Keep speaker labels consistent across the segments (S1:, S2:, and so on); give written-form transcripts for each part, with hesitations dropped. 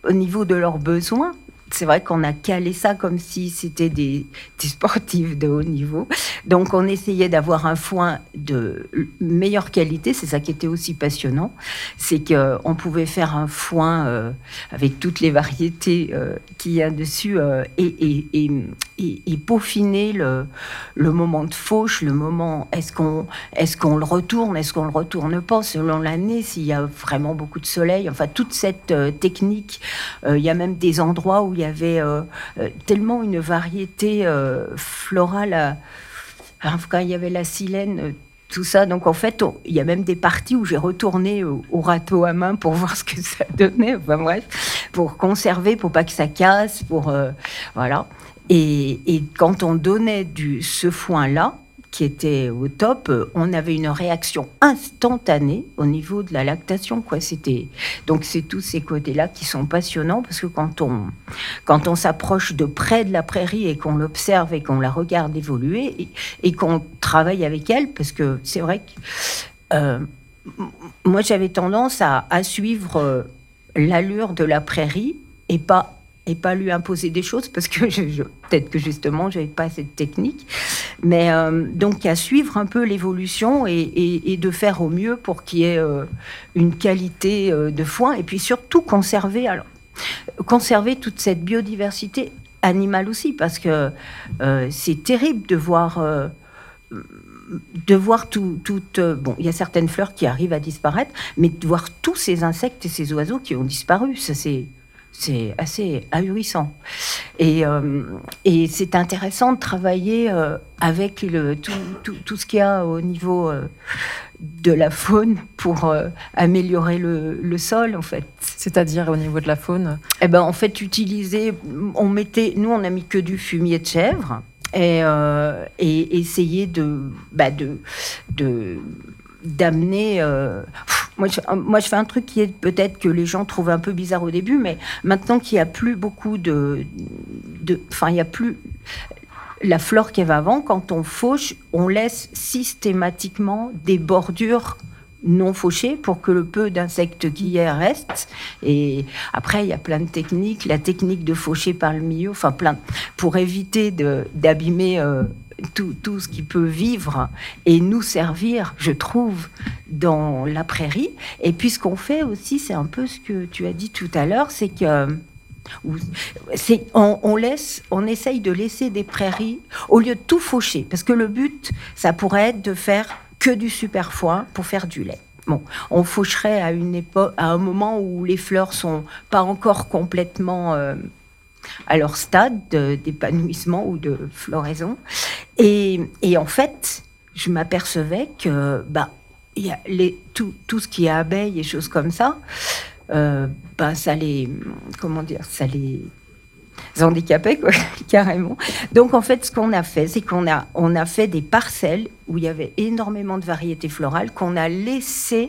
S1: au niveau de leurs besoins. C'est vrai qu'on a calé ça comme si c'était des sportifs de haut niveau. Donc, on essayait d'avoir un foin de meilleure qualité. C'est ça qui était aussi passionnant. C'est qu'on pouvait faire un foin avec toutes les variétés qu'il y a dessus et peaufiner le moment de fauche, le moment est-ce qu'on le retourne, est-ce qu'on le retourne pas selon l'année, s'il y a vraiment beaucoup de soleil. Enfin, toute cette technique. Il y a même des endroits où il y avait tellement une variété florale. Quand il y avait la silène, tout ça. Donc, en fait, il y a même des parties où j'ai retourné au râteau à main pour voir ce que ça donnait. Enfin, bref, pour conserver, pour pas que ça casse, voilà. Et quand on donnait ce foin-là, qui était au top, on avait une réaction instantanée au niveau de la lactation, quoi. Donc c'est tous ces côtés-là qui sont passionnants, parce que quand on s'approche de près de la prairie et qu'on l'observe et qu'on la regarde évoluer et qu'on travaille avec elle, parce que c'est vrai que moi j'avais tendance à suivre l'allure de la prairie et pas lui imposer des choses, parce que peut-être que justement j'avais pas cette technique, mais donc à suivre un peu l'évolution et de faire au mieux pour qu'il y ait une qualité de foin, et puis surtout conserver toute cette biodiversité animale aussi, parce que c'est terrible de voir bon, il y a certaines fleurs qui arrivent à disparaître, mais de voir tous ces insectes et ces oiseaux qui ont disparu, ça c'est assez ahurissant. Et c'est intéressant de travailler avec tout ce qu'il y a au niveau de la faune pour améliorer le sol, en fait.
S2: C'est-à-dire au niveau de la faune ?
S1: Eh ben, en fait, nous, on a mis que du fumier de chèvre et essayer d'amener... Moi, je fais un truc qui est peut-être que les gens trouvent un peu bizarre au début, mais maintenant qu'il n'y a plus beaucoup il n'y a plus la flore qu'il y avait avant, quand on fauche, on laisse systématiquement des bordures non fauchées pour que le peu d'insectes qui y a reste. Et après, il y a plein de techniques. La technique de faucher par le milieu, pour éviter d'abîmer... tout ce qui peut vivre et nous servir, je trouve, dans la prairie. Et puis ce qu'on fait aussi, c'est un peu ce que tu as dit tout à l'heure, c'est que on essaye de laisser des prairies au lieu de tout faucher, parce que le but, ça pourrait être de faire que du superfoin pour faire du lait. Bon, on faucherait à un moment où les fleurs sont pas encore complètement à leur stade d'épanouissement ou de floraison. Et en fait, je m'apercevais que il y a tout ce qui est abeilles et choses comme ça, ça les handicapait, quoi, carrément. Donc en fait, ce qu'on a fait, c'est qu'on a fait des parcelles où il y avait énormément de variétés florales qu'on a laissé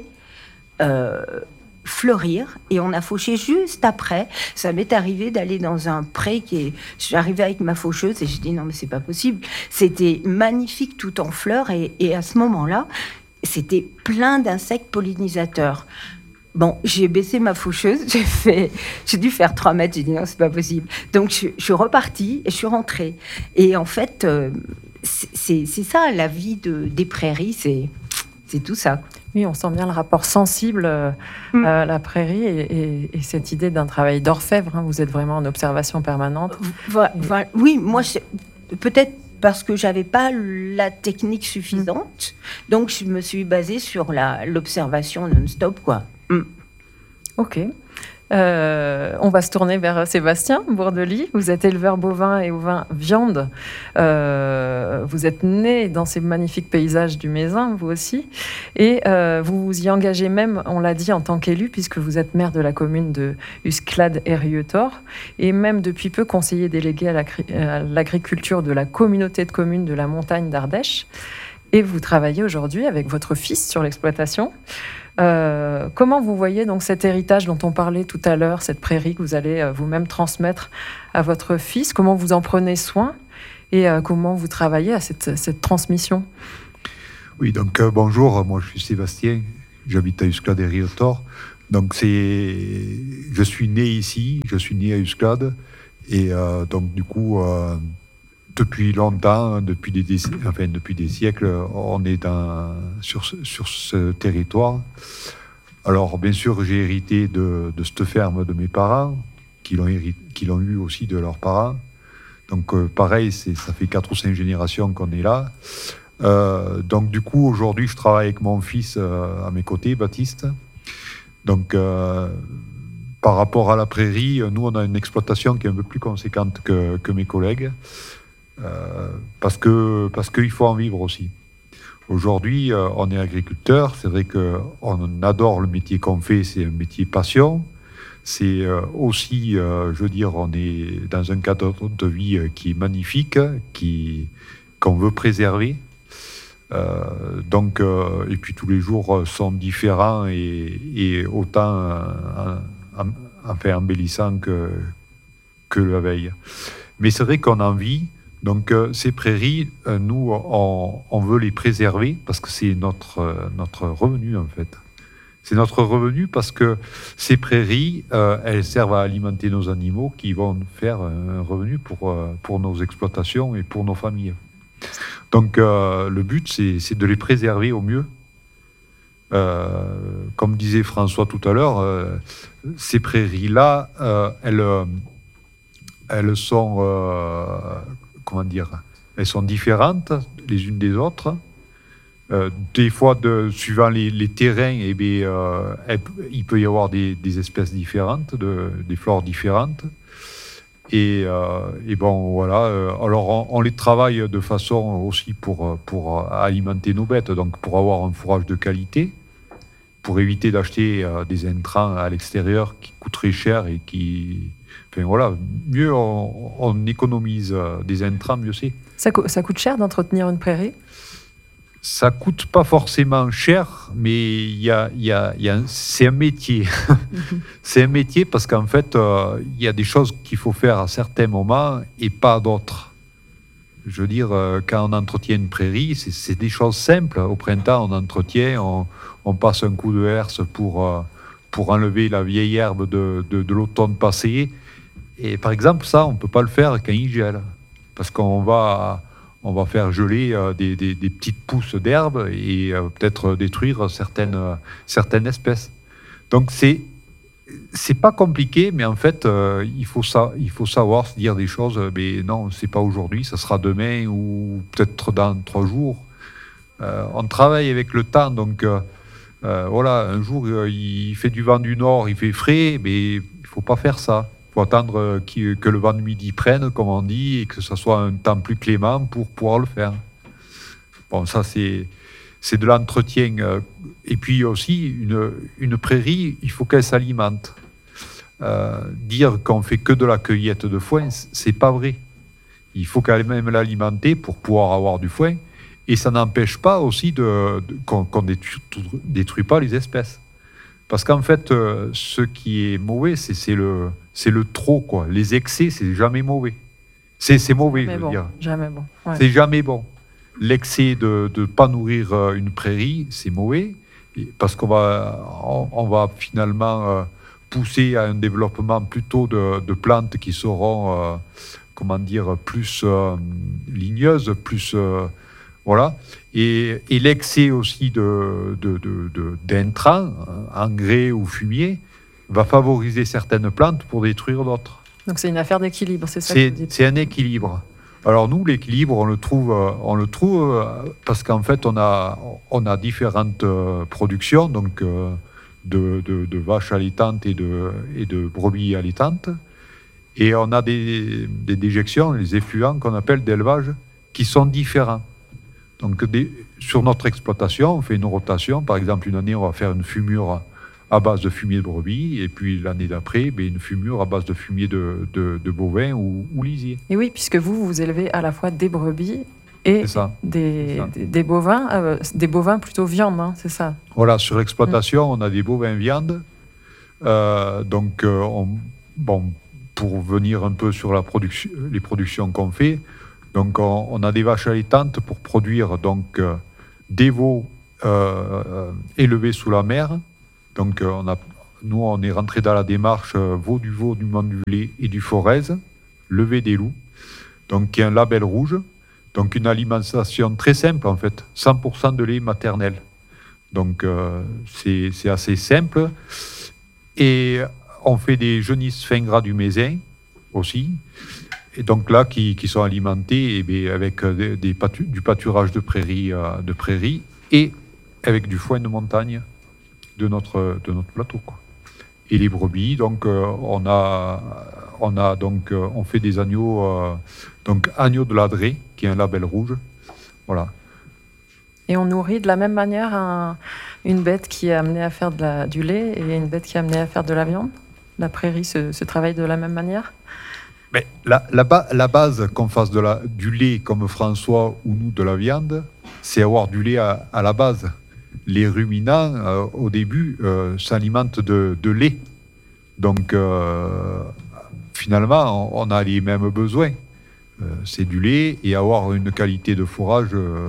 S1: fleurir, et on a fauché juste après. Ça m'est arrivé d'aller dans un pré j'arrivais avec ma faucheuse et j'ai dit non mais c'est pas possible, c'était magnifique tout en fleurs, et à ce moment-là c'était plein d'insectes pollinisateurs. Bon, j'ai baissé ma faucheuse, j'ai dû faire 3 mètres, j'ai dit non c'est pas possible, donc je suis repartie et je suis rentrée, et en fait c'est ça la vie des prairies, c'est tout ça.
S2: Oui, on sent bien le rapport sensible à la prairie et cette idée d'un travail d'orfèvre. Vous êtes vraiment en observation permanente.
S1: Oui, moi, peut-être parce que j'avais pas la technique suffisante, donc je me suis basée sur l'observation non-stop, quoi.
S2: Ok. On va se tourner vers Sébastien Bourdely. Vous êtes éleveur bovin et ovin viande. Vous êtes né dans ces magnifiques paysages du Mézin, vous aussi. Et vous vous y engagez même, on l'a dit, en tant qu'élu, puisque vous êtes maire de la commune de Usclade-Herrieutor, et même depuis peu conseiller délégué à l'agriculture de la communauté de communes de la montagne d'Ardèche. Et vous travaillez aujourd'hui avec votre fils sur l'exploitation. Comment vous voyez donc cet héritage dont on parlait tout à l'heure, cette prairie que vous allez vous-même transmettre à votre fils? Comment vous en prenez soin et comment vous travaillez à cette transmission?
S3: Oui, donc bonjour, moi je suis Sébastien, j'habite à Usclade-Herrieutor. Donc je suis né ici, je suis né à Usclade, et donc du coup, depuis longtemps, depuis des siècles, on est sur ce territoire. Alors bien sûr, j'ai hérité de cette ferme de mes parents, qui l'ont eu aussi de leurs parents. Donc pareil, ça fait 4 ou 5 générations qu'on est là. Donc du coup, aujourd'hui, je travaille avec mon fils à mes côtés, Baptiste. Donc par rapport à la prairie, nous, on a une exploitation qui est un peu plus conséquente que mes collègues, parce qu'il faut en vivre aussi. Aujourd'hui, on est agriculteur. C'est vrai qu'on adore le métier qu'on fait, c'est un métier passion. C'est aussi, je veux dire, on est dans un cadre de vie qui est magnifique, qu'on veut préserver. Donc, et puis tous les jours sont différents et autant embellissants que la veille. Mais c'est vrai qu'on en vit. Donc ces prairies, nous, on veut les préserver parce que c'est notre revenu en fait. C'est notre revenu parce que ces prairies, elles servent à alimenter nos animaux qui vont faire un revenu pour nos exploitations et pour nos familles. Donc le but, c'est de les préserver au mieux. Comme disait François tout à l'heure, ces prairies-là, elles sont, comment dire, elles sont différentes les unes des autres. Des fois, suivant les terrains, eh bien, il peut y avoir des espèces différentes, des flores différentes. Et bon, voilà. Alors, on les travaille de façon aussi pour alimenter nos bêtes, donc pour avoir un fourrage de qualité, pour éviter d'acheter des intrants à l'extérieur qui coûteraient cher et qui... Enfin, voilà, mieux on économise des intrants, mieux c'est.
S2: Ça coûte cher d'entretenir une prairie ?
S3: Ça coûte pas forcément cher, mais c'est un métier. C'est un métier parce qu'en fait, il y a des choses qu'il faut faire à certains moments et pas d'autres. Je veux dire, quand on entretient une prairie, c'est des choses simples. Au printemps, on entretient, on passe un coup de herse pour enlever la vieille herbe de l'automne passé. Et par exemple, ça, on ne peut pas le faire quand il gèle. Parce qu'on va faire geler des petites pousses d'herbe et peut-être détruire certaines espèces. Donc c'est pas compliqué, mais en fait, il faut savoir se dire des choses. Mais non, c'est pas aujourd'hui, ça sera demain ou peut-être dans 3 jours. On travaille avec le temps, donc voilà, un jour il fait du vent du nord, il fait frais, mais il faut pas faire ça. Il faut attendre que le vent de midi prenne, comme on dit, et que ce soit un temps plus clément pour pouvoir le faire. Bon, ça, c'est de l'entretien. Et puis aussi, une prairie, il faut qu'elle s'alimente. Dire qu'on fait que de la cueillette de foin, c'est pas vrai. Il faut quand même l'alimenter pour pouvoir avoir du foin. Et ça n'empêche pas aussi qu'on ne détruit pas les espèces. Parce qu'en fait, ce qui est mauvais, c'est le trop, quoi. Les excès, c'est jamais mauvais. C'est mauvais, je veux dire.
S2: Jamais bon. Ouais.
S3: C'est jamais bon. L'excès de ne pas nourrir une prairie, c'est mauvais, parce qu'on va finalement pousser à un développement plutôt de plantes qui seront, comment dire, plus ligneuses, plus... voilà. Et l'excès aussi d'intrants, engrais ou fumier, va favoriser certaines plantes pour détruire d'autres.
S2: Donc c'est une affaire d'équilibre, c'est ça que vous dites. C'est
S3: un équilibre. Alors nous, l'équilibre, on le trouve parce qu'en fait, on a différentes productions, donc de vaches allaitantes et de brebis allaitantes. Et on a des déjections, les effluents qu'on appelle d'élevage, qui sont différents. Donc sur notre exploitation, on fait une rotation. Par exemple, une année, on va faire une fumure à base de fumier de brebis, et puis l'année d'après, une fumure à base de fumier de bovins ou lisier.
S2: Et oui, puisque vous élevez à la fois des brebis et des bovins plutôt viande, hein, c'est ça?
S3: Voilà, sur l'exploitation, on a des bovins viande. Donc, pour venir un peu sur les productions qu'on fait, donc on a des vaches allaitantes pour produire donc, des veaux élevés sous la mer. Donc, on a nous, on est rentré dans la démarche Veau du Vaud, du Mandulé et du Forez, Levé des Loups, donc qui est un label rouge, donc une alimentation très simple en fait, 100% de lait maternel. Donc c'est assez simple. Et on fait des genises fin gras du Mézin aussi, et donc là qui sont alimentés avec du pâturage de prairie et avec du foin de montagne de notre plateau, quoi. Et les brebis, donc on fait des agneaux, donc agneau de Ladré, qui est un label rouge, voilà.
S2: Et on nourrit de la même manière une bête qui est amenée à faire du lait et une bête qui est amenée à faire de la viande. La prairie se travaille de la même manière.
S3: Mais la base, qu'on fasse du lait comme François ou nous de la viande, c'est avoir du lait à la base. Les ruminants, au début, s'alimentent de lait. Donc, finalement, on a les mêmes besoins. C'est du lait et avoir une qualité de fourrage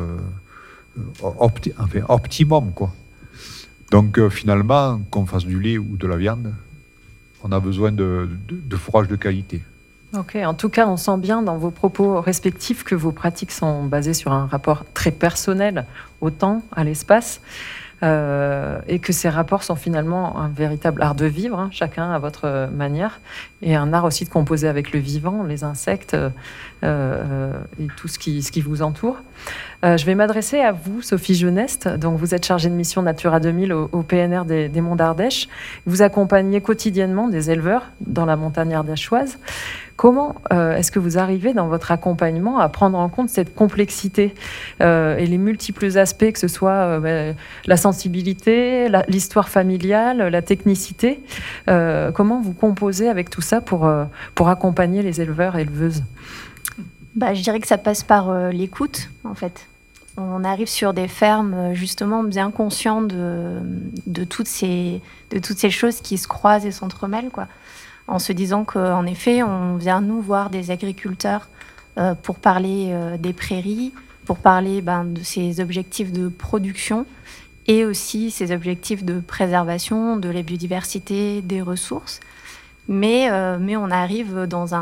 S3: optimum, quoi. Donc, finalement, qu'on fasse du lait ou de la viande, on a besoin de fourrage de qualité.
S2: Ok, en tout cas, on sent bien dans vos propos respectifs que vos pratiques sont basées sur un rapport très personnel au temps, à l'espace, et que ces rapports sont finalement un véritable art de vivre, hein, chacun à votre manière, et un art aussi de composer avec le vivant, les insectes et tout ce qui vous entoure. Je vais m'adresser à vous, Sophie Geneste. Donc, vous êtes chargée de mission Natura 2000 au PNR des Monts d'Ardèche. Vous accompagnez quotidiennement des éleveurs dans la montagne ardéchoise. Comment est-ce que vous arrivez dans votre accompagnement à prendre en compte cette complexité et les multiples aspects, que ce soit la sensibilité, l'histoire familiale, la technicité? Comment vous composez avec tout ça pour accompagner les éleveurs et éleveuses?
S4: Je dirais que ça passe par l'écoute, en fait. On arrive sur des fermes, justement, bien conscients de toutes ces choses qui se croisent et s'entremêlent, quoi. En se disant qu'en effet, on vient nous voir des agriculteurs pour parler des prairies, pour parler de ces objectifs de production et aussi ces objectifs de préservation de la biodiversité, des ressources. Mais on arrive dans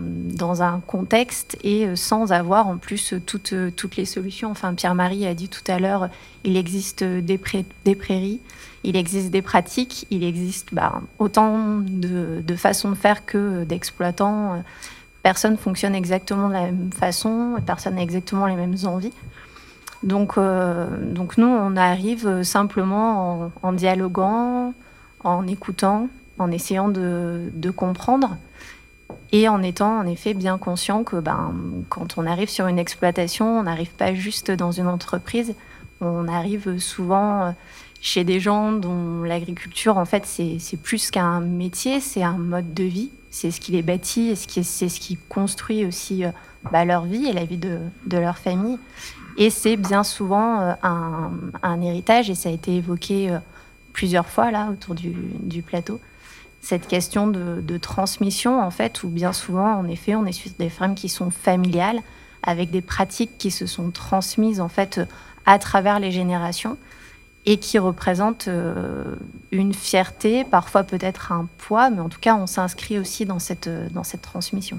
S4: un contexte et sans avoir en plus toutes les solutions. Enfin, Pierre-Marie a dit tout à l'heure, il existe des prairies, il existe des pratiques, il existe autant de façons de faire que d'exploitants. Personne ne fonctionne exactement de la même façon, personne n'a exactement les mêmes envies. Donc nous, on arrive simplement en dialoguant, en écoutant, en essayant de comprendre et en étant en effet bien conscient que quand on arrive sur une exploitation, on n'arrive pas juste dans une entreprise, on arrive souvent chez des gens dont l'agriculture, en fait, c'est plus qu'un métier, c'est un mode de vie, c'est ce qui les bâtit et c'est ce qui construit aussi leur vie et la vie de leur famille. Et c'est bien souvent un héritage, et ça a été évoqué plusieurs fois là autour du plateau. Cette question de transmission, en fait, où bien souvent, en effet, on est sur des fermes qui sont familiales, avec des pratiques qui se sont transmises, en fait, à travers les générations, et qui représentent une fierté, parfois peut-être un poids, mais en tout cas, on s'inscrit aussi dans cette transmission.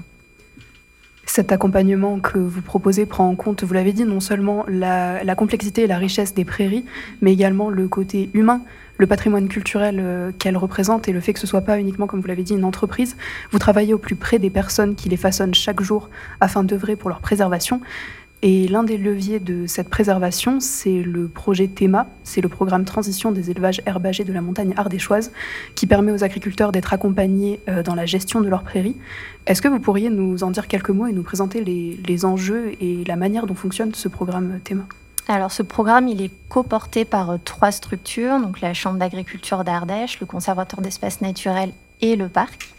S5: Cet accompagnement que vous proposez prend en compte, vous l'avez dit, non seulement la complexité et la richesse des prairies, mais également le côté humain, le patrimoine culturel qu'elles représentent et le fait que ce ne soit pas uniquement, comme vous l'avez dit, une entreprise. Vous travaillez au plus près des personnes qui les façonnent chaque jour afin d'œuvrer pour leur préservation. Et l'un des leviers de cette préservation, c'est le projet TEMA, c'est le programme Transition des élevages herbagers de la montagne ardéchoise, qui permet aux agriculteurs d'être accompagnés dans la gestion de leurs prairies. Est-ce que vous pourriez nous en dire quelques mots et nous présenter les enjeux et la manière dont fonctionne ce programme TEMA ?
S4: Alors, ce programme, il est coporté par 3 structures, donc la Chambre d'agriculture d'Ardèche, le Conservatoire d'espaces naturels et le parc.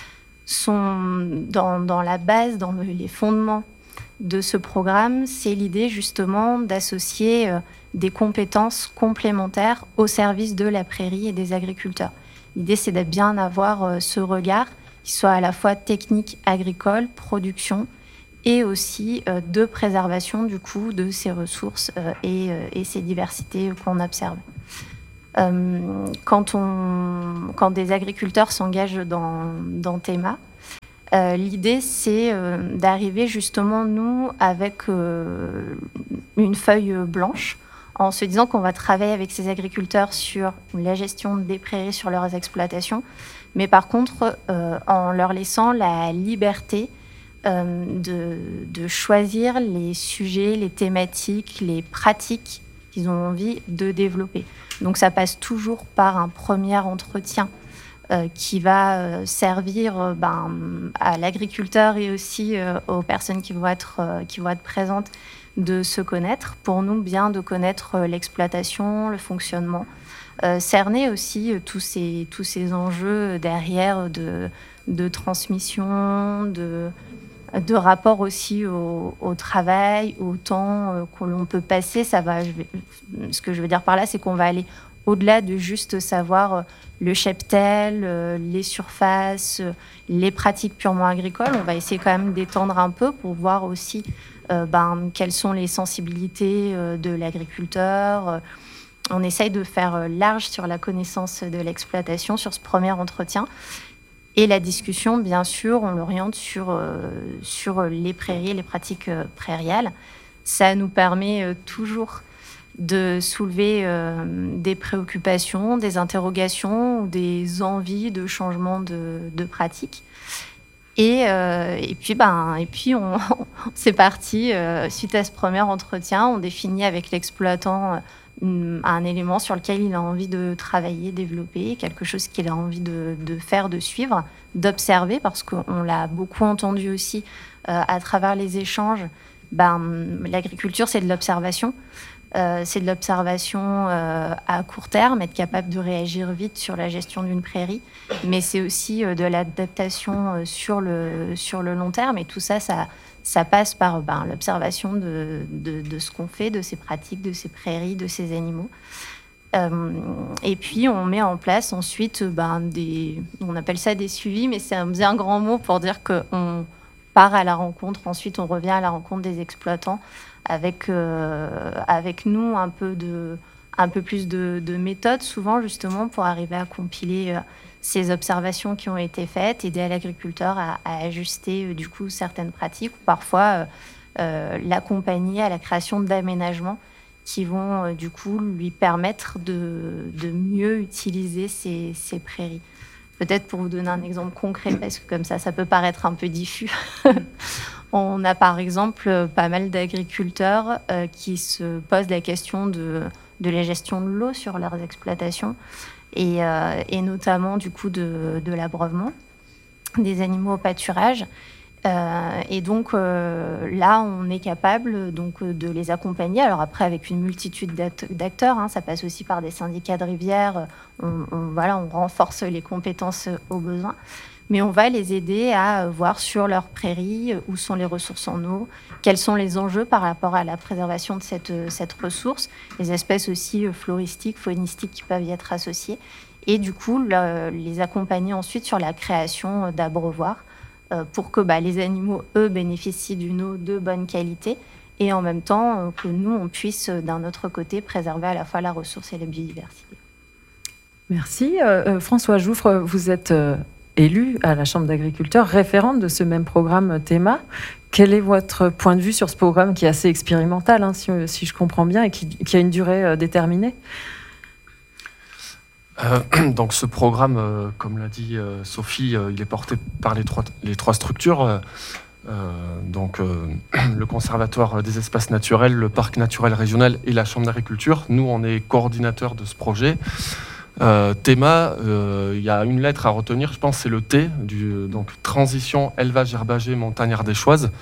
S4: Sont dans la base, dans les fondements de ce programme, c'est l'idée justement d'associer des compétences complémentaires au service de la prairie et des agriculteurs. L'idée, c'est de bien avoir ce regard qui soit à la fois technique, agricole, production, et aussi de préservation du coup de ces ressources et ces diversités qu'on observe. Quand des agriculteurs s'engagent dans Théma, l'idée, c'est d'arriver justement, nous, avec une feuille blanche, en se disant qu'on va travailler avec ces agriculteurs sur la gestion des prairies, sur leurs exploitations, mais par contre, en leur laissant la liberté de choisir les sujets, les thématiques, les pratiques qu'ils ont envie de développer. Donc ça passe toujours par un premier entretien qui va servir à l'agriculteur et aussi aux personnes qui vont être présentes de se connaître, pour nous bien de connaître l'exploitation, le fonctionnement, cerner aussi tous ces enjeux derrière de transmission, de rapport aussi au travail, au temps que l'on peut passer. Ce que je veux dire par là, c'est qu'on va aller au-delà de juste savoir le cheptel, les surfaces, les pratiques purement agricoles. On va essayer quand même d'étendre un peu pour voir aussi quelles sont les sensibilités de l'agriculteur. On essaye de faire large sur la connaissance de l'exploitation, sur ce premier entretien. Et la discussion, bien sûr, on l'oriente sur les prairies, les pratiques prairiales. Ça nous permet toujours de soulever des préoccupations, des interrogations ou des envies de changement de pratique. Et puis, c'est parti. Suite à ce premier entretien, on définit avec l'exploitant un élément sur lequel il a envie de travailler, développer, quelque chose qu'il a envie de faire, de suivre, d'observer, parce qu'on l'a beaucoup entendu aussi à travers les échanges. L'agriculture, c'est de l'observation. C'est de l'observation à court terme, être capable de réagir vite sur la gestion d'une prairie, mais c'est aussi de l'adaptation sur le long terme. Et tout ça, ça passe par l'observation de ce qu'on fait, de ces pratiques, de ces prairies, de ces animaux. Et puis, on met en place ensuite on appelle ça des suivis, mais c'est un grand mot pour dire qu'on part à la rencontre. Ensuite, on revient à la rencontre des exploitants avec nous un peu plus de méthodes, souvent justement pour arriver à compiler ces observations qui ont été faites, aider l'agriculteur à ajuster du coup certaines pratiques, ou parfois l'accompagner à la création d'aménagements qui vont du coup lui permettre de mieux utiliser ces prairies. Peut-être pour vous donner un exemple concret, parce que comme ça peut paraître un peu diffus. On a par exemple pas mal d'agriculteurs qui se posent la question de la gestion de l'eau sur leurs exploitations et notamment du coup de l'abreuvement des animaux au pâturage. Et donc là, on est capable donc de les accompagner. Alors après, avec une multitude d'acteurs, ça passe aussi par des syndicats de rivières. On renforce les compétences au besoin. Mais on va les aider à voir sur leurs prairies où sont les ressources en eau, quels sont les enjeux par rapport à la préservation de cette ressource, les espèces aussi floristiques, faunistiques qui peuvent y être associées, et du coup les accompagner ensuite sur la création d'abreuvoirs pour que les animaux, eux, bénéficient d'une eau de bonne qualité et en même temps que nous, on puisse d'un autre côté préserver à la fois la ressource et la biodiversité.
S2: Merci. François Jouffre, vous êtes élue à la Chambre d'agriculture, référente de ce même programme Théma. Quel est votre point de vue sur ce programme qui est assez expérimental, si je comprends bien, et qui a une durée déterminée ?
S6: Donc ce programme, comme l'a dit Sophie, il est porté par les trois structures. Le Conservatoire des espaces naturels, le Parc naturel régional et la Chambre d'agriculture. Nous, on est coordinateurs de ce projet. Théma, il y a une lettre à retenir, je pense, c'est le T, donc Transition, élevage herbager, montagne ardéchoise.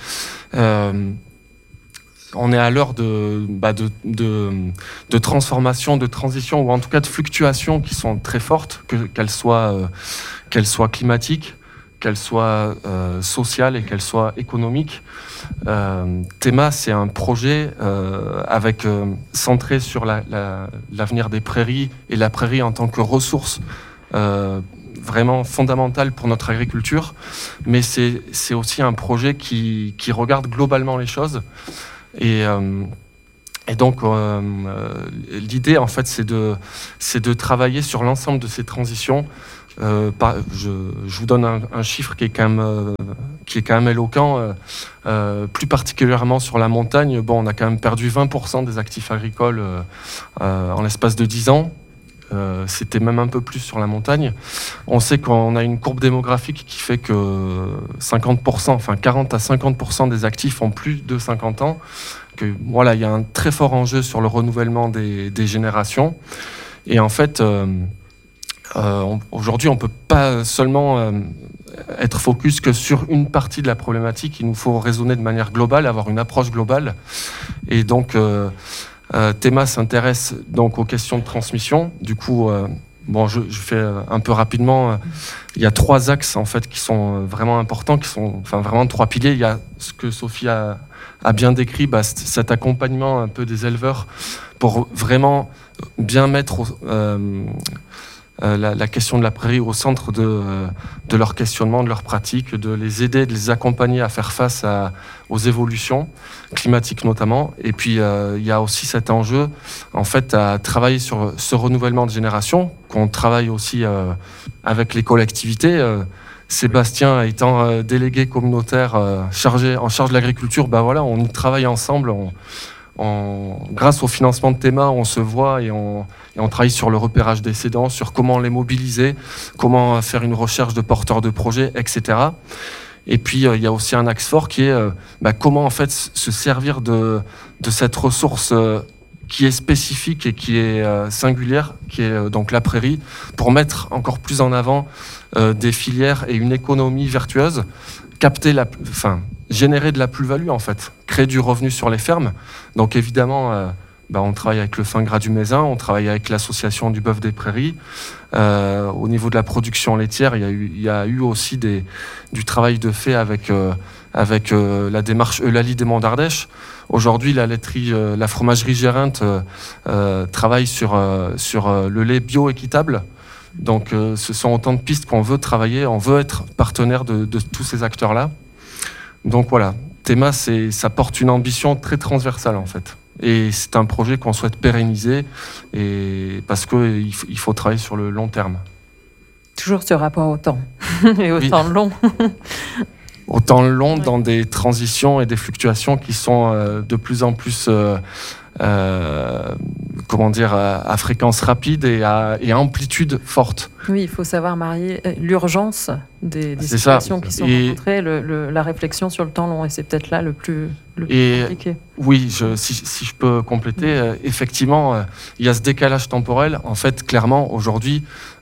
S6: On est à l'heure de transformation, de transition, ou en tout cas de fluctuations qui sont très fortes, qu'elles soient climatiques, qu'elles soient sociales et qu'elles soient économiques. Théma, c'est un projet centré sur l'avenir des prairies et la prairie en tant que ressource vraiment fondamentale pour notre agriculture. Mais c'est aussi un projet qui regarde globalement les choses. Et Et donc, l'idée, en fait, c'est de travailler sur l'ensemble de ces transitions. Je vous donne un chiffre qui est quand même éloquent. Plus particulièrement sur la montagne, on a quand même perdu 20% des actifs agricoles en l'espace de 10 ans. C'était même un peu plus sur la montagne. On sait qu'on a une courbe démographique qui fait que 40 à 50% des actifs ont plus de 50 ans. Que, voilà, il y a un très fort enjeu sur le renouvellement des générations. Et en fait, aujourd'hui, on ne peut pas seulement être focus que sur une partie de la problématique. Il nous faut raisonner de manière globale, avoir une approche globale. Et donc, Théma s'intéresse donc aux questions de transmission. Du coup, je fais un peu rapidement. Il y a 3 axes en fait qui sont vraiment importants, qui sont vraiment 3 piliers. Il y a ce que Sophie a bien décrit, cet accompagnement un peu des éleveurs pour vraiment bien mettre la question de la prairie au centre de leur questionnement, de leurs pratiques, de les aider, de les accompagner à faire face aux évolutions climatiques notamment. Et puis il y a aussi cet enjeu en fait à travailler sur ce renouvellement de génération, qu'on travaille aussi avec les collectivités. Sébastien étant délégué communautaire en charge de l'agriculture, on y travaille ensemble. Grâce au financement de Théma, on se voit et on travaille sur le repérage des cédants, sur comment les mobiliser, comment faire une recherche de porteurs de projets, etc. Et puis, il y a aussi un axe fort qui est comment en fait se servir de cette ressource qui est spécifique et qui est singulière, qui est donc la prairie, pour mettre encore plus en avant des filières et une économie vertueuse, générer de la plus-value en fait, créer du revenu sur les fermes. Donc évidemment, on travaille avec le fin gras du Mézin, on travaille avec l'association du bœuf des prairies. Au niveau de la production laitière, il y a eu aussi du travail de fait avec la démarche Eulalie des Monts d'Ardèche. Aujourd'hui, la fromagerie Gérinth travaille sur le lait bio-équitable. Donc ce sont autant de pistes qu'on veut travailler, on veut être partenaire de tous ces acteurs-là. Donc voilà, Théma, ça porte une ambition très transversale en fait. Et c'est un projet qu'on souhaite pérenniser parce qu'il faut travailler sur le long terme.
S2: Toujours ce rapport au temps et au temps long.
S6: Au temps long dans des transitions et des fluctuations qui sont de plus en plus à fréquence rapide et à amplitude forte.
S2: Oui, il faut savoir marier l'urgence des situations qui sont rencontrées, la réflexion sur le temps long, et c'est peut-être là le plus compliqué.
S6: Oui, si je peux compléter, effectivement, il y a ce décalage temporel. En fait, clairement, aujourd'hui,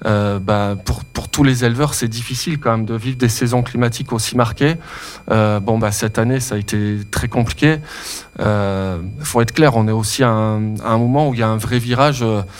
S6: pour tous les éleveurs, c'est difficile quand même de vivre des saisons climatiques aussi marquées. Cette année, ça a été très compliqué. Faut être clair, on est aussi à un moment où il y a un vrai virage.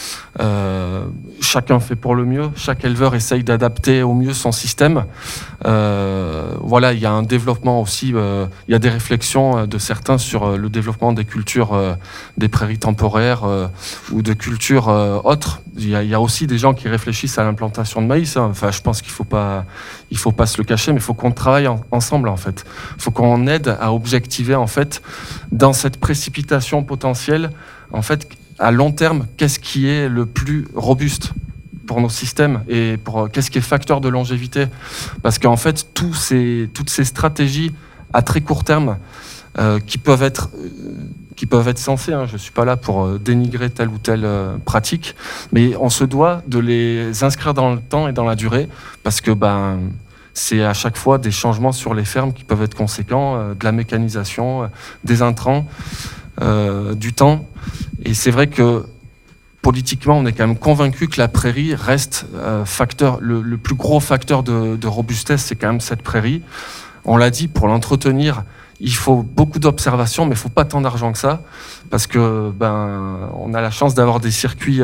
S6: Chacun fait pour le mieux, chaque éleveur essaye d'adapter au mieux son système. Il y a un développement aussi, il y a des réflexions de certains sur le développement des cultures, des prairies temporaires ou de cultures autres. Il y a aussi des gens qui réfléchissent à l'implantation de maïs. Enfin, je pense qu'il faut pas se le cacher, mais il faut qu'on travaille ensemble en fait. Il faut qu'on aide à objectiver en fait dans cette précipitation potentielle en fait. À long terme, qu'est-ce qui est le plus robuste pour nos systèmes et qu'est-ce qui est facteur de longévité? Parce qu'en fait, toutes ces stratégies à très court terme qui peuvent être sensées, je ne suis pas là pour dénigrer telle ou telle pratique, mais on se doit de les inscrire dans le temps et dans la durée parce que c'est à chaque fois des changements sur les fermes qui peuvent être conséquents, de la mécanisation, des intrants, du temps. Et c'est vrai que politiquement, on est quand même convaincu que la prairie reste le plus gros facteur de robustesse, c'est quand même cette prairie. On l'a dit, pour l'entretenir, il faut beaucoup d'observations, mais il ne faut pas tant d'argent que ça, parce que on a la chance d'avoir des circuits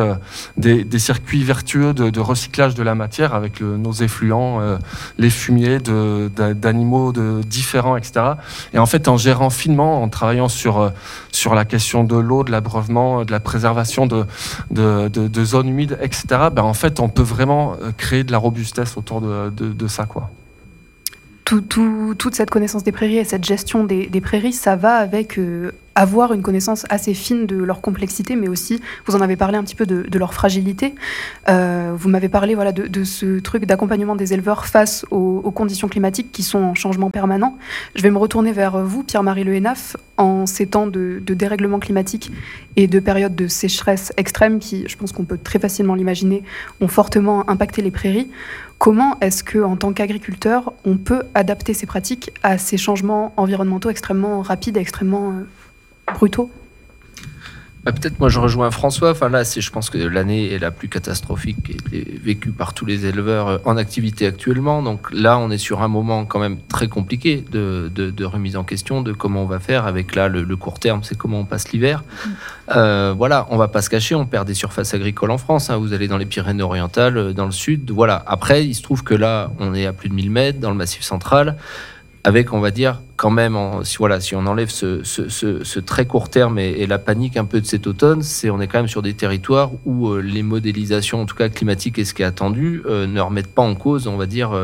S6: vertueux de recyclage de la matière avec nos effluents, les fumiers d'animaux différents, etc. Et en fait, en gérant finement, en travaillant sur la question de l'eau, de l'abreuvement, de la préservation de zones humides, etc. En fait, on peut vraiment créer de la robustesse autour de ça, quoi.
S5: toute cette connaissance des prairies et cette gestion des prairies, ça va avec avoir une connaissance assez fine de leur complexité, mais aussi, vous en avez parlé un petit peu de leur fragilité. Vous m'avez parlé de ce truc d'accompagnement des éleveurs face aux conditions climatiques qui sont en changement permanent. Je vais me retourner vers vous, Pierre-Marie Le Hénaff, en ces temps de dérèglement climatique et de périodes de sécheresse extrême qui, je pense qu'on peut très facilement l'imaginer, ont fortement impacté les prairies. Comment est-ce qu'en tant qu'agriculteur, on peut adapter ses pratiques à ces changements environnementaux extrêmement rapides et extrêmement brutaux?
S7: Peut-être moi je rejoins François. Enfin là, je pense que l'année est la plus catastrophique qui a été vécue par tous les éleveurs en activité actuellement. Donc là, on est sur un moment quand même très compliqué de remise en question de comment on va faire avec là le court terme, c'est comment on passe l'hiver. Voilà, on va pas se cacher, on perd des surfaces agricoles en France. Vous allez dans les Pyrénées-Orientales, dans le sud. Voilà. Après, il se trouve que là, on est à plus de 1000 mètres dans le Massif central. Avec, on va dire, quand même, si on enlève ce très court terme et la panique un peu de cet automne, on est quand même sur des territoires où les modélisations, en tout cas climatiques et ce qui est attendu, ne remettent pas en cause, on va dire,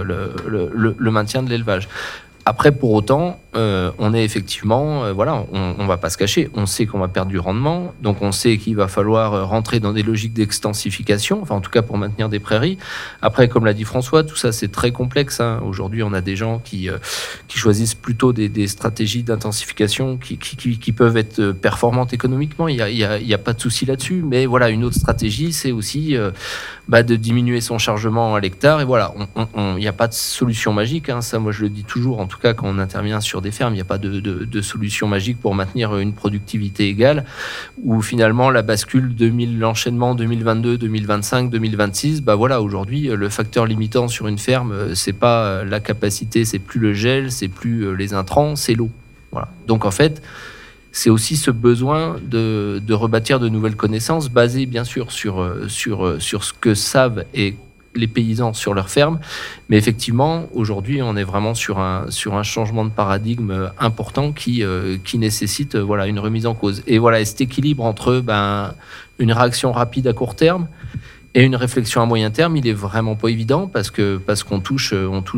S7: le maintien de l'élevage. Après, pour autant, on est effectivement, on va pas se cacher, on sait qu'on va perdre du rendement, donc on sait qu'il va falloir rentrer dans des logiques d'extensification, enfin en tout cas pour maintenir des prairies. Après, comme l'a dit François, tout ça c'est très complexe. Aujourd'hui, on a des gens qui choisissent plutôt des stratégies d'intensification qui peuvent être performantes économiquement. Il y a pas de souci là-dessus. Mais voilà, une autre stratégie, c'est aussi de diminuer son chargement à l'hectare. Et voilà, il n'y a pas de solution magique. Ça, moi je le dis toujours, en tout cas quand on intervient sur des fermes, il n'y a pas de solution magique pour maintenir une productivité égale, où finalement la bascule l'enchaînement 2022, 2025, 2026, aujourd'hui le facteur limitant sur une ferme, c'est pas la capacité, c'est plus le gel, c'est plus les intrants, c'est l'eau. Voilà. Donc en fait, c'est aussi ce besoin de rebâtir de nouvelles connaissances basées bien sûr sur ce que savent et les paysans sur leur ferme, mais effectivement aujourd'hui on est vraiment sur un changement de paradigme important qui nécessite une remise en cause et cet équilibre entre une réaction rapide à court terme et une réflexion à moyen terme, il est vraiment pas évident parce qu'on touche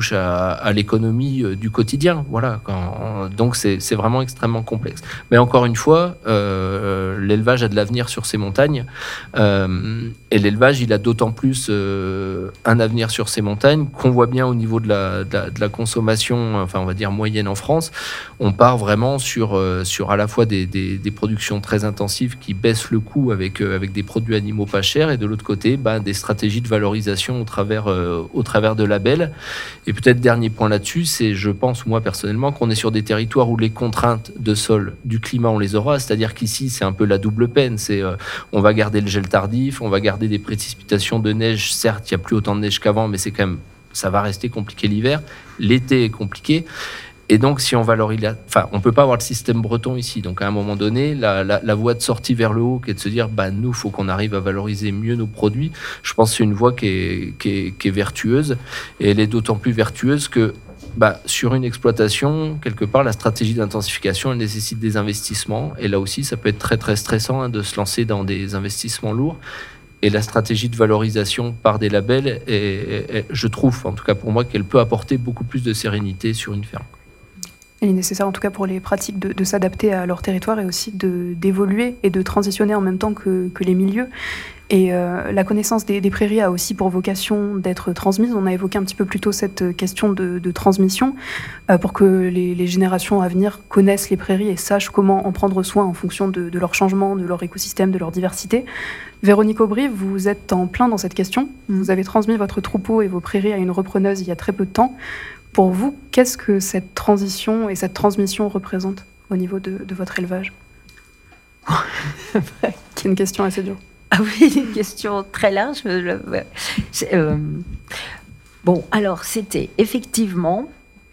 S7: à l'économie du quotidien. Voilà. Donc c'est vraiment extrêmement complexe. Mais encore une fois, l'élevage a de l'avenir sur ces montagnes et l'élevage il a d'autant plus un avenir sur ces montagnes qu'on voit bien au niveau de la consommation, enfin on va dire moyenne en France. On part vraiment sur à la fois des productions très intensives qui baissent le coût avec des produits animaux pas chers et de l'autre côté des stratégies de valorisation au travers de labels. Et peut-être dernier point là-dessus, c'est, je pense moi personnellement, qu'on est sur des territoires où les contraintes de sol, du climat, on les aura. C'est-à-dire qu'ici, c'est un peu la double peine. On va garder le gel tardif, on va garder des précipitations de neige. Certes, il n'y a plus autant de neige qu'avant, mais c'est quand même, ça va rester compliqué l'hiver. L'été est compliqué. Et donc, si on valorise, on peut pas avoir le système breton ici. Donc, à un moment donné, la voie de sortie vers le haut, qui est de se dire, nous, faut qu'on arrive à valoriser mieux nos produits. Je pense que c'est une voie qui est vertueuse, et elle est d'autant plus vertueuse que, sur une exploitation, quelque part, la stratégie d'intensification, elle nécessite des investissements. Et là aussi, ça peut être très très stressant de se lancer dans des investissements lourds. Et la stratégie de valorisation par des labels, je trouve, en tout cas pour moi, qu'elle peut apporter beaucoup plus de sérénité sur une ferme.
S5: Il est nécessaire, en tout cas pour les pratiques, de s'adapter à leur territoire et aussi d'évoluer et de transitionner en même temps que les milieux. Et la connaissance des prairies a aussi pour vocation d'être transmise. On a évoqué un petit peu plus tôt cette question de transmission pour que les générations à venir connaissent les prairies et sachent comment en prendre soin en fonction de leur changement, de leur écosystème, de leur diversité. Véronique Aubry, vous êtes en plein dans cette question. Vous avez transmis votre troupeau et vos prairies à une repreneuse il y a très peu de temps. Pour vous, qu'est-ce que cette transition et cette transmission représentent au niveau de votre élevage? C'est une question assez dure.
S1: Ah oui, une question très large. Bon, alors c'était effectivement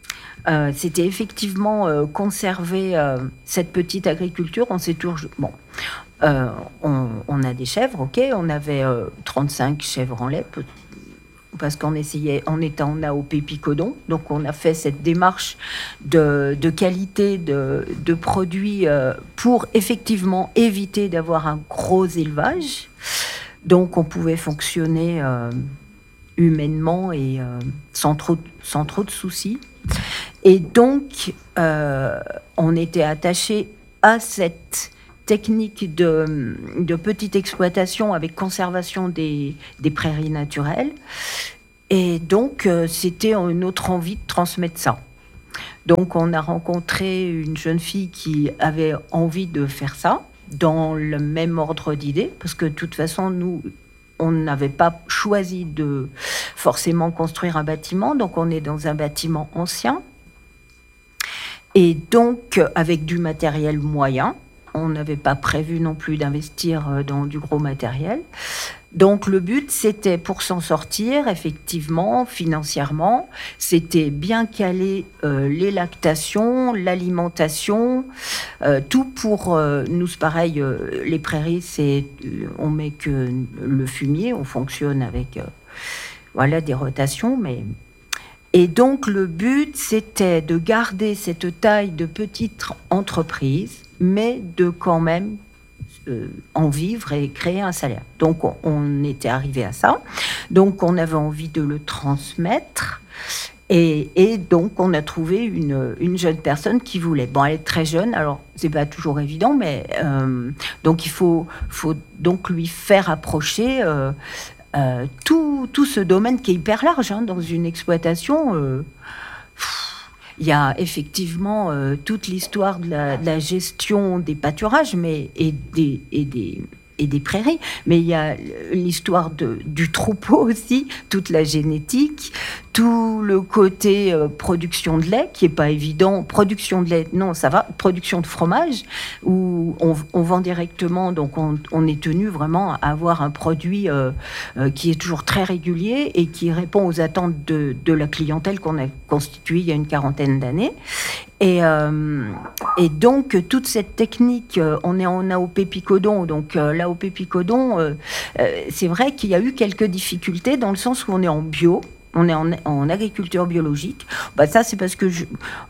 S1: conserver cette petite agriculture. On s'est toujours... Bon, on a des chèvres, ok. On avait 35 chèvres en lait, parce qu'on était en AOP Picodon, donc on a fait cette démarche de qualité de produits pour effectivement éviter d'avoir un gros élevage. Donc on pouvait fonctionner humainement et sans trop de soucis. Et donc, on était attaché à cette technique de petite exploitation avec conservation des prairies naturelles. Et donc, c'était une autre envie de transmettre ça. Donc, on a rencontré une jeune fille qui avait envie de faire ça, dans le même ordre d'idées, parce que de toute façon, nous, on n'avait pas choisi de forcément construire un bâtiment, donc on est dans un bâtiment ancien, et donc avec du matériel moyen. On n'avait pas prévu non plus d'investir dans du gros matériel. Donc le but, c'était pour s'en sortir, effectivement, financièrement, c'était bien caler les lactations, l'alimentation, tout pour nous, pareil, les prairies, on met que le fumier, on fonctionne avec des rotations, mais... Et donc le but, c'était de garder cette taille de petite entreprise, mais de quand même en vivre et créer un salaire. Donc, on était arrivé à ça. Donc, on avait envie de le transmettre. Et donc, on a trouvé une jeune personne qui voulait. Bon, elle est très jeune, alors c'est pas toujours évident, mais donc il faut donc lui faire approcher tout ce domaine qui est hyper large dans une exploitation. Il y a effectivement toute l'histoire de la gestion des pâturages et des prairies, mais il y a l'histoire du troupeau aussi, toute la génétique, tout le côté production de lait qui est pas évident. Production de lait, non, ça va. Production de fromage, où on vend directement, donc on est tenu vraiment à avoir un produit qui est toujours très régulier et qui répond aux attentes de la clientèle qu'on a constituée il y a une 40aine d'années. Et donc, toute cette technique, on est en AOP Picodon. Donc, l'AOP Picodon, c'est vrai qu'il y a eu quelques difficultés dans le sens où on est en bio. On est en agriculture biologique. Ça, c'est parce que je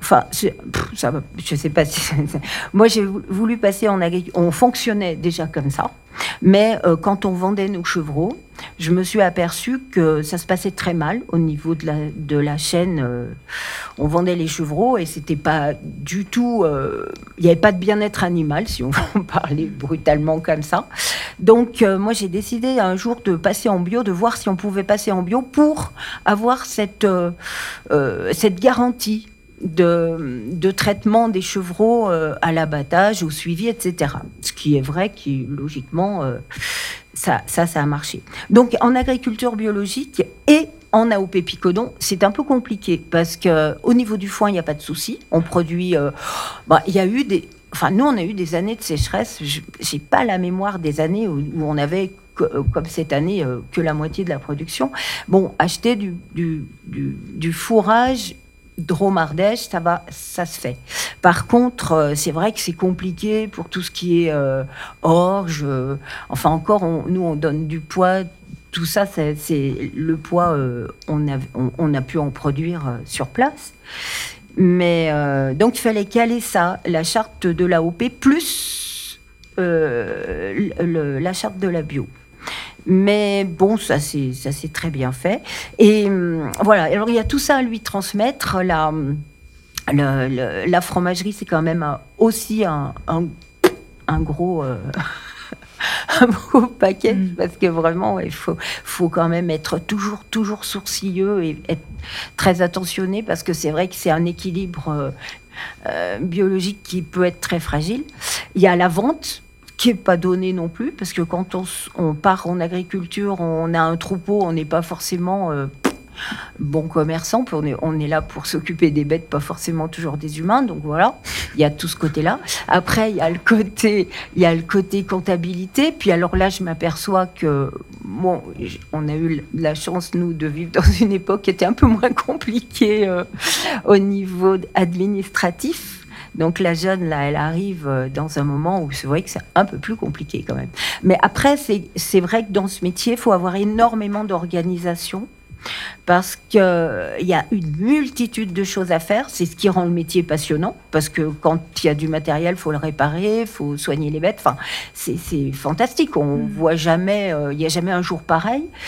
S1: sais pas si... Moi, j'ai voulu passer en agriculture. On fonctionnait déjà comme ça. Mais quand on vendait nos chevreaux, je me suis aperçue que ça se passait très mal au niveau de la chaîne. On vendait les chevreaux et c'était pas du tout... Il n'y avait pas de bien-être animal, si on veut en parler brutalement comme ça. Donc, moi, j'ai décidé un jour de passer en bio, de voir si on pouvait passer en bio pour avoir cette garantie de traitement des chevreaux à l'abattage, au suivi, etc. Ce qui est vrai, qui logiquement, ça a marché. Donc, en agriculture biologique et en AOP Picodon, c'est un peu compliqué parce qu'au niveau du foin, il n'y a pas de souci. On produit... il y a eu des... Enfin, nous, on a eu des années de sécheresse. Je n'ai pas la mémoire des années où on avait, comme cette année, que la moitié de la production. Bon, acheter du fourrage Drôme-Ardèche, ça se fait. Par contre, c'est vrai que c'est compliqué pour tout ce qui est orge. Enfin, encore, nous, on donne du poids. Tout ça, c'est le poids, on a pu en produire sur place. Mais donc, il fallait caler ça, la charte de l'AOP, plus la charte de la bio. Mais bon, ça c'est très bien fait. Et voilà, alors il y a tout ça à lui transmettre. La fromagerie, c'est quand même aussi un gros... un gros paquet, parce que vraiment, il faut quand même être toujours sourcilleux et être très attentionné, parce que c'est vrai que c'est un équilibre biologique qui peut être très fragile. Il y a la vente, qui n'est pas donné non plus, parce que quand on part en agriculture, on a un troupeau, on n'est pas forcément bon commerçant, on est là pour s'occuper des bêtes, pas forcément toujours des humains, donc voilà, il y a tout ce côté-là. Après, il y a le côté comptabilité, puis alors là, je m'aperçois que, bon, on a eu la chance, nous, de vivre dans une époque qui était un peu moins compliquée au niveau administratif. Donc la jeune, là, elle arrive dans un moment où c'est vrai que c'est un peu plus compliqué quand même. Mais après, c'est vrai que dans ce métier, il faut avoir énormément d'organisation parce qu'il y a une multitude de choses à faire. C'est ce qui rend le métier passionnant, parce que quand il y a du matériel, il faut le réparer, il faut soigner les bêtes. Enfin, c'est fantastique. On voit jamais, il n'y a jamais un jour pareil.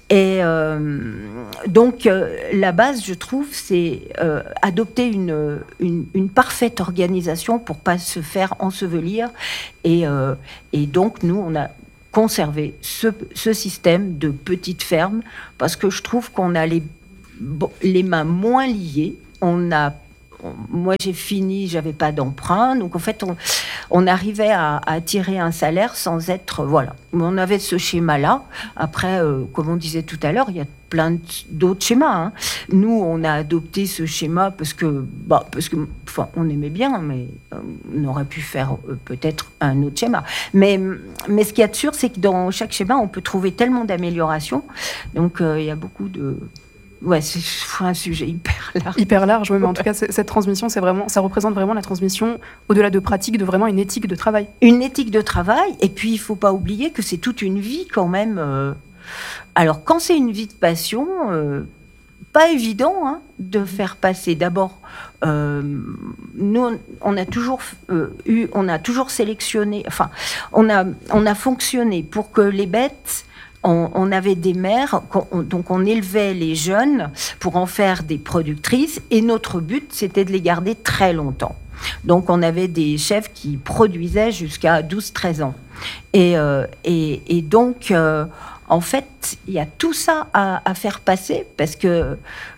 S1: Et donc, la base, je trouve, c'est adopter une parfaite organisation pour pas se faire ensevelir. Et donc, nous, on a conservé ce système de petites fermes parce que je trouve qu'on a les mains moins liées. Moi, j'ai fini, j'avais pas d'emprunt. Donc, en fait, on arrivait à tirer un salaire sans être... Voilà. On avait ce schéma-là. Après, comme on disait tout à l'heure, il y a plein d'autres schémas. Hein. Nous, on a adopté ce schéma parce que on aimait bien, mais on aurait pu faire peut-être un autre schéma. Mais ce qu'il y a de sûr, c'est que dans chaque schéma, on peut trouver tellement d'améliorations. Donc, il y a beaucoup de... Ouais, c'est un sujet hyper large.
S5: Hyper large, oui, mais en tout cas, cette transmission, ça représente vraiment la transmission, au-delà de pratique, de vraiment une éthique de travail.
S1: Une éthique de travail, et puis il ne faut pas oublier que c'est toute une vie quand même. Alors, quand c'est une vie de passion, pas évident de faire passer. D'abord, nous, on a toujours sélectionné, enfin, on a fonctionné pour que les bêtes... On avait des mères, donc on élevait les jeunes pour en faire des productrices et notre but, c'était de les garder très longtemps. Donc on avait des chefs qui produisaient jusqu'à 12-13 ans. Et donc, en fait, il y a tout ça à faire passer parce que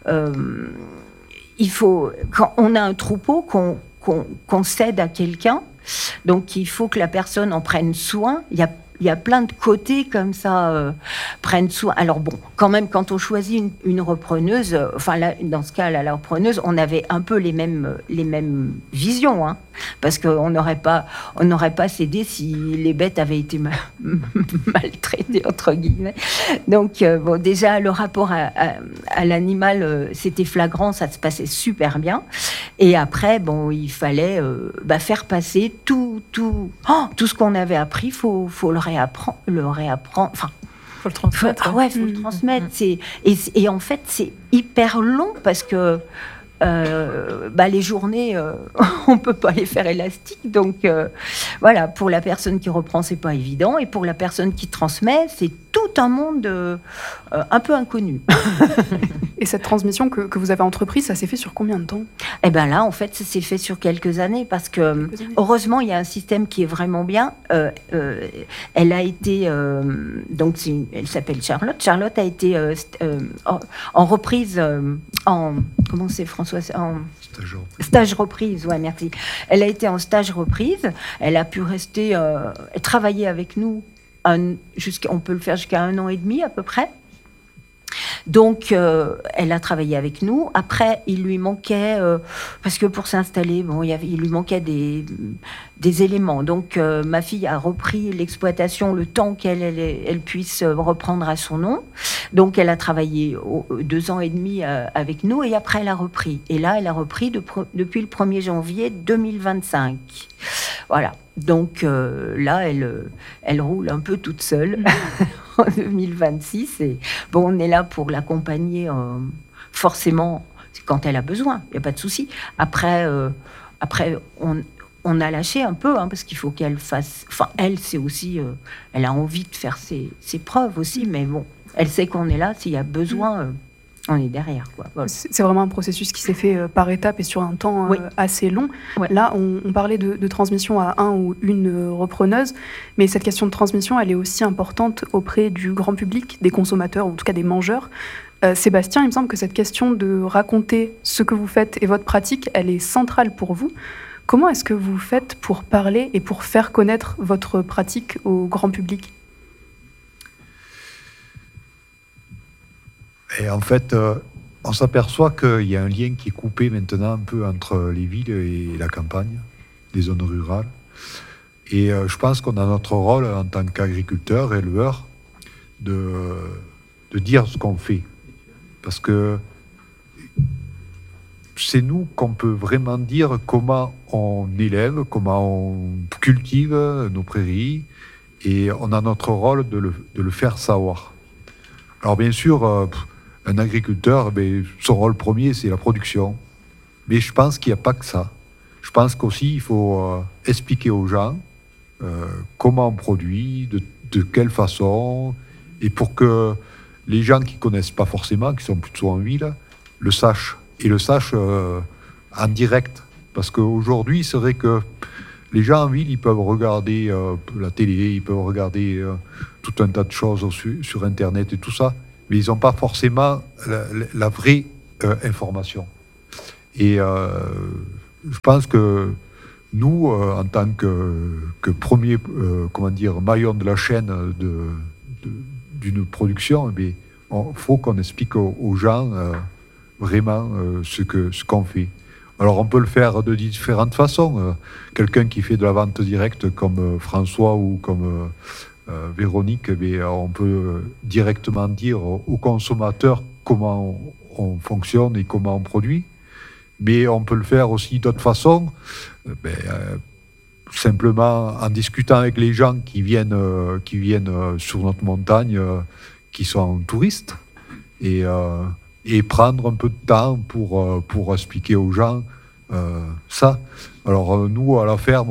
S1: il faut, quand on a un troupeau, qu'on cède à quelqu'un, donc il faut que la personne en prenne soin. Il y a plein de côtés comme ça, prennent soin. Alors bon, quand même, quand on choisit une repreneuse, enfin là, dans ce cas, la repreneuse, on avait un peu les mêmes visions, hein, parce qu'on n'aurait pas cédé si les bêtes avaient été maltraitées, entre guillemets. Donc bon, déjà, le rapport à l'animal, c'était flagrant, ça se passait super bien. Et après, bon, il fallait faire passer tout ce qu'on avait appris, faut le réapprendre. Enfin,
S2: faut le transmettre.
S1: Faut le transmettre. Et en fait, c'est hyper long parce que les journées, on peut pas les faire élastiques. Donc voilà, pour la personne qui reprend, c'est pas évident, et pour la personne qui transmet, c'est tout un monde un peu inconnu.
S5: Et cette transmission que vous avez entreprise, ça s'est fait sur combien de temps ?
S1: Eh bien là, en fait, ça s'est fait sur quelques années parce que, heureusement, il y a un système qui est vraiment bien. Elle a été... elle s'appelle Charlotte. Charlotte a été en reprise... comment c'est, François ? En stage reprise, ouais, merci. Elle a été en stage reprise. Elle a pu rester... travailler avec nous. On peut le faire jusqu'à 1 an et demi à peu près. Donc, elle a travaillé avec nous. Après, il lui manquait, parce que pour s'installer, bon, il lui manquait des éléments. Donc, ma fille a repris l'exploitation le temps qu'elle puisse reprendre à son nom. Donc, elle a travaillé 2 ans et demi avec nous, et après, elle a repris. Et là, elle a repris depuis le 1er janvier 2025. Voilà. Donc là, elle roule un peu toute seule en 2026. Et bon, on est là pour l'accompagner forcément quand elle a besoin. Il n'y a pas de souci. Après, on a lâché un peu parce qu'il faut qu'elle fasse... Enfin, elle, c'est aussi... elle a envie de faire ses preuves aussi. Mais bon, elle sait qu'on est là. S'il y a besoin... on est derrière, quoi. Voilà.
S5: C'est vraiment un processus qui s'est fait par étapes et sur un temps assez long. Ouais. Là, on parlait de transmission à un ou une repreneuse, mais cette question de transmission, elle est aussi importante auprès du grand public, des consommateurs, ou en tout cas des mangeurs. Sébastien, il me semble que cette question de raconter ce que vous faites et votre pratique, elle est centrale pour vous. Comment est-ce que vous faites pour parler et pour faire connaître votre pratique au grand public ?
S3: Et en fait, on s'aperçoit qu'il y a un lien qui est coupé maintenant un peu entre les villes et la campagne, les zones rurales. Et je pense qu'on a notre rôle en tant qu'agriculteur, éleveur, de dire ce qu'on fait. Parce que c'est nous qu'on peut vraiment dire comment on élève, comment on cultive nos prairies, et on a notre rôle de le faire savoir. Alors bien sûr... un agriculteur, son rôle premier, c'est la production. Mais je pense qu'il n'y a pas que ça. Je pense qu'aussi, il faut expliquer aux gens comment on produit, de quelle façon, et pour que les gens qui ne connaissent pas forcément, qui sont plutôt en ville, le sachent. Et le sachent en direct. Parce qu'aujourd'hui, c'est vrai que les gens en ville, ils peuvent regarder la télé, ils peuvent regarder tout un tas de choses sur Internet et tout ça, mais ils n'ont pas forcément la vraie information. Et je pense que nous, en tant que premier maillon de la chaîne d'une production, il faut qu'on explique aux gens vraiment ce qu'on fait. Alors on peut le faire de différentes façons. Quelqu'un qui fait de la vente directe comme François ou comme Véronique, on peut directement dire aux consommateurs comment on fonctionne et comment on produit. Mais on peut le faire aussi d'autres façons, simplement en discutant avec les gens qui viennent sur notre montagne, qui sont touristes, et prendre un peu de temps pour expliquer aux gens ça. Alors nous, à la ferme,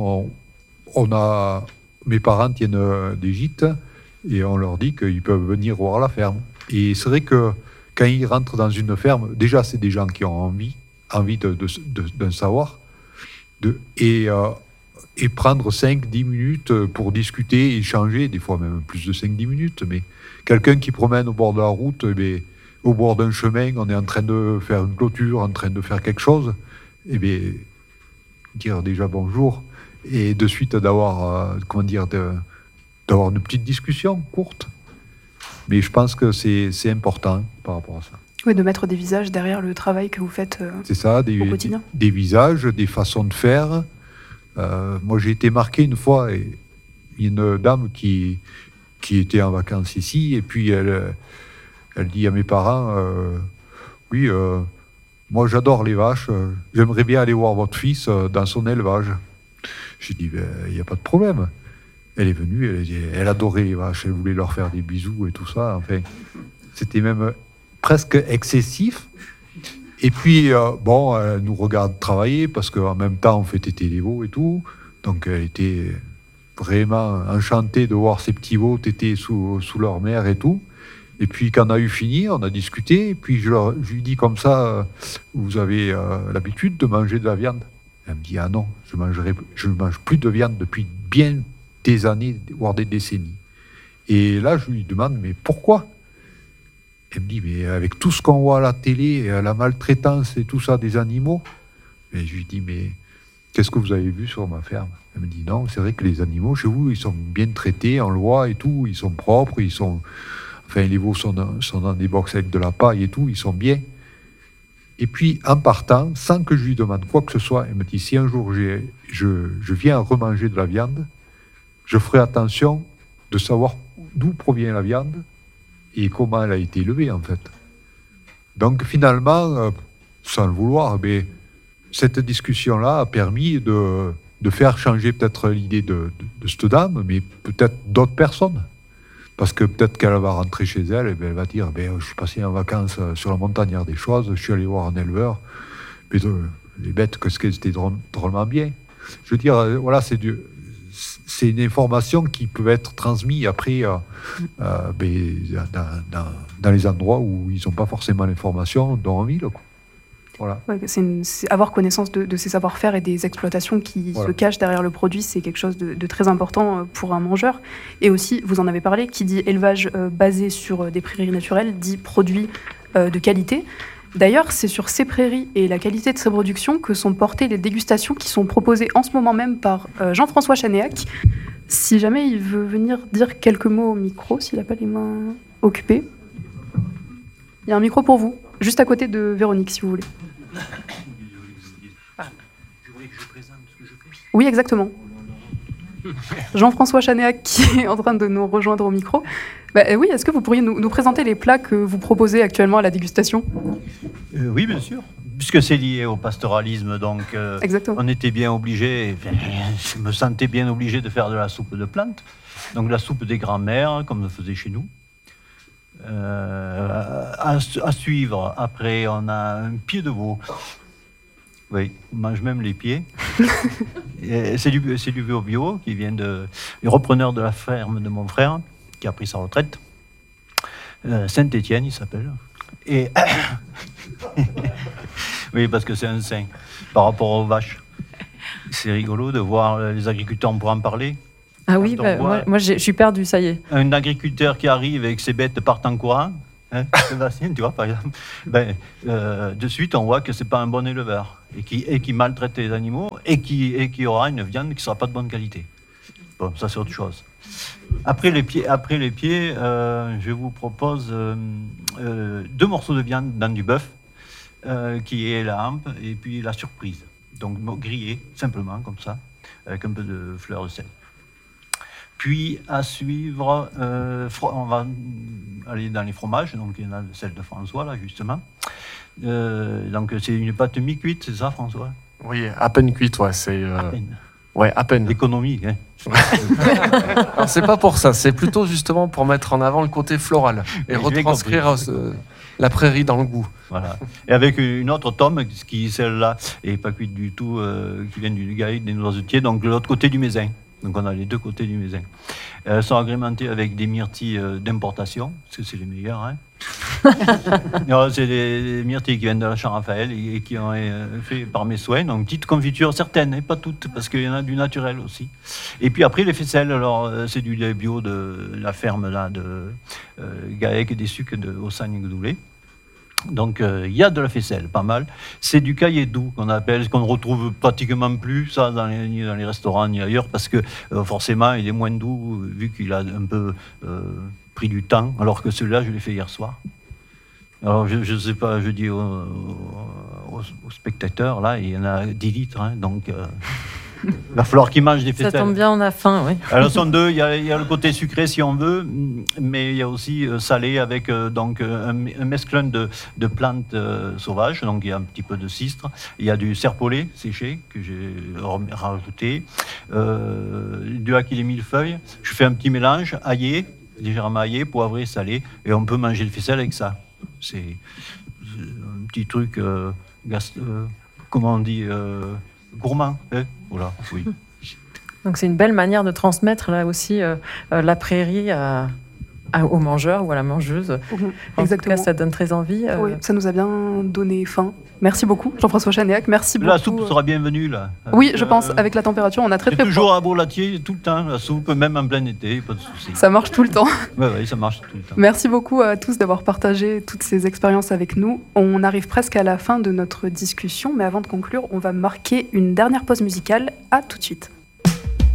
S3: mes parents tiennent des gîtes, et on leur dit qu'ils peuvent venir voir la ferme. Et c'est vrai que quand ils rentrent dans une ferme, déjà c'est des gens qui ont envie d'un savoir, et prendre 5-10 minutes pour discuter, échanger, des fois même plus de 5-10 minutes, mais quelqu'un qui promène au bord de la route, au bord d'un chemin, on est en train de faire une clôture, en train de faire quelque chose, dire déjà bonjour, et de suite d'avoir une petite discussion courte. Mais je pense que c'est important par rapport à ça.
S5: Oui, de mettre des visages derrière le travail que vous faites
S3: c'est ça,
S5: au quotidien.
S3: Des visages, des façons de faire. Moi, j'ai été marqué une fois, et une dame qui était en vacances ici, et puis elle dit à mes parents, oui, moi j'adore les vaches, j'aimerais bien aller voir votre fils dans son élevage. J'ai dit, il n'y a pas de problème. Elle est venue, elle adorait les vaches, elle voulait leur faire des bisous et tout ça. Enfin, c'était même presque excessif. Et puis, elle nous regarde travailler, parce qu'en même temps, on fait téter les veaux et tout. Donc, elle était vraiment enchantée de voir ces petits veaux téter sous leur mère et tout. Et puis, quand on a eu fini, on a discuté. Et puis, je lui dis comme ça, vous avez l'habitude de manger de la viande? Elle me dit, ah non, je ne mange plus de viande depuis bien des années, voire des décennies. Et là, je lui demande, mais pourquoi? Elle me dit, mais avec tout ce qu'on voit à la télé, la maltraitance et tout ça des animaux. Et je lui dis, mais qu'est-ce que vous avez vu sur ma ferme? Elle me dit, non, c'est vrai que les animaux chez vous, ils sont bien traités, on le voit et tout, ils sont propres, les veaux sont dans des box avec de la paille et tout, ils sont bien. Et puis, en partant, sans que je lui demande quoi que ce soit, elle me dit, si un jour je viens remanger de la viande, je ferai attention de savoir d'où provient la viande et comment elle a été élevée, en fait. Donc, finalement, sans le vouloir, cette discussion-là a permis de faire changer peut-être l'idée de cette dame, mais peut-être d'autres personnes. Parce que peut-être qu'elle va rentrer chez elle, et elle va dire, je suis passé en vacances sur la montagne des choses, je suis allé voir un éleveur, mais les bêtes, qu'est-ce qu'elles étaient drôlement bien. Je veux dire, voilà, c'est une information qui peut être transmise après dans les endroits où ils n'ont pas forcément l'information, dont en ville, quoi. Voilà.
S5: Ouais, c'est avoir connaissance de ces savoir-faire et des exploitations qui se cachent derrière le produit, c'est quelque chose de très important pour un mangeur. Et aussi, vous en avez parlé, qui dit élevage basé sur des prairies naturelles, dit produit de qualité. D'ailleurs, c'est sur ces prairies et la qualité de ces productions que sont portées les dégustations qui sont proposées en ce moment même par Jean-François Chanéac. Si jamais il veut venir dire quelques mots au micro, s'il n'a pas les mains occupées. Il y a un micro pour vous, juste à côté de Véronique, si vous voulez.
S8: Je voulais que je présente ce que je fais.
S5: Oui, exactement. Jean-François Chanéac qui est en train de nous rejoindre au micro. Oui, est-ce que vous pourriez nous présenter les plats que vous proposez actuellement à la dégustation?
S8: Oui, bien sûr. Puisque c'est lié au pastoralisme, donc on était bien obligé, je me sentais bien obligé de faire de la soupe de plantes. Donc la soupe des grands-mères, comme on faisait chez nous. À suivre, après, on a un pied de veau. Oui, on mange même les pieds. C'est du veau bio qui vient du repreneur de la ferme de mon frère, qui a pris sa retraite. Saint-Étienne, il s'appelle. Et oui, parce que c'est un saint par rapport aux vaches. C'est rigolo de voir les agriculteurs, on pourra en parler.
S2: Ah oui, moi je suis perdu, ça y est.
S8: Un agriculteur qui arrive et que ses bêtes partent en courant, hein, Sébastien, tu vois, par exemple, de suite, on voit que c'est pas un bon éleveur et qui maltraite les animaux et qui aura une viande qui sera pas de bonne qualité. Bon, ça c'est autre chose. Après les pieds, je vous propose 2 morceaux de viande dans du bœuf, qui est la hampe et puis la surprise. Donc grillé, simplement, comme ça, avec un peu de fleur de sel. Puis à suivre, on va aller dans les fromages, donc il y en a celle de François, là, justement. Donc c'est une pâte mi-cuite, c'est ça, François?
S6: Oui, à peine cuite, ouais, c'est...
S8: À peine.
S6: Ouais, à peine.
S8: L'économie, hein.
S6: Alors, c'est pas pour ça, c'est plutôt justement pour mettre en avant le côté floral et retranscrire la prairie dans le goût.
S8: Voilà. Et avec une autre tome, qui celle-là est pas cuite du tout, qui vient du Gaïc, des Noisetiers, donc de l'autre côté du Mézin. Donc on a les 2 côtés du Mézin. Elles sont agrémentées avec des myrtilles d'importation, parce que c'est les meilleurs. Hein. C'est des myrtilles qui viennent de la Saint-Raphaël et qui ont été faits par mes soins. Donc petite confiture, certaines, et pas toutes, parce qu'il y en a du naturel aussi. Et puis après les faisselles, alors c'est du lait bio de la ferme là, de Gaec et des sucres de Hossagne-Gdoulé. Donc il y a de la faisselle, pas mal. C'est du caillé doux qu'on appelle, qu'on ne retrouve pratiquement plus ça ni dans les restaurants ni ailleurs, parce que forcément il est moins doux vu qu'il a un peu pris du temps, alors que celui-là je l'ai fait hier soir. Alors je ne sais pas, je dis aux spectateurs, là il y en a 10 litres, hein, donc... il va falloir qu'ils mangent des faisselles.
S2: Ça tombe bien, on a faim, oui.
S8: Alors, sont 2. Il y a le côté sucré, si on veut, mais il y a aussi salé avec donc un mesclun de plantes sauvages. Donc, il y a un petit peu de cistre. Il y a du serpolet séché que j'ai rajouté. Du haki des millefeuilles. Je fais un petit mélange aillé, légèrement aillé, poivré, salé. Et on peut manger le faisselle avec ça. C'est un petit truc, comment on dit, gourmand. Hein, voilà, oui.
S2: Donc c'est une belle manière de transmettre là aussi la prairie au mangeur ou à la mangeuse. En
S5: Exactement.
S2: tout cas, ça donne très envie.
S5: Oui, ça nous a bien donné faim. Merci beaucoup, Jean-François Chanéac. Merci beaucoup.
S8: La soupe sera bienvenue, là.
S5: Oui, je pense, avec la température, on a très
S8: c'est toujours à Bourlatier, tout le temps, la soupe, même en plein été, pas de souci.
S5: Ça marche tout le temps.
S8: Oui, ça marche tout le temps.
S5: Merci beaucoup à tous d'avoir partagé toutes ces expériences avec nous. On arrive presque à la fin de notre discussion, mais avant de conclure, on va marquer une dernière pause musicale. À tout de suite.